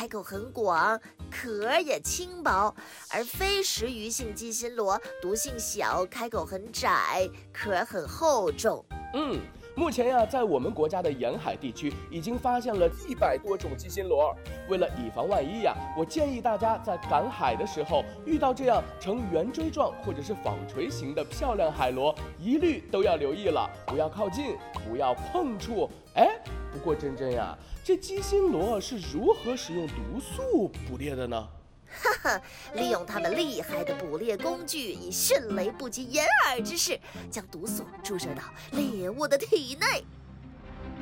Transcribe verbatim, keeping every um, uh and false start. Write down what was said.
开口很广，壳也轻薄，而非食鱼性鸡心螺毒性小，开口很窄，壳很厚重。 嗯。目前呀，在我们国家的沿海地区已经发现了一百多种鸡心螺。为了以防万一呀，我建议大家在赶海的时候，遇到这样呈圆锥状或者是纺锤形的漂亮海螺，一律都要留意了，不要靠近，不要碰触。哎，不过珍珍呀，这鸡心螺是如何使用毒素捕猎的呢？ 哈哈，利用他们厉害的捕猎工具，以迅雷不及掩耳之势，将毒素注射到猎物的体内。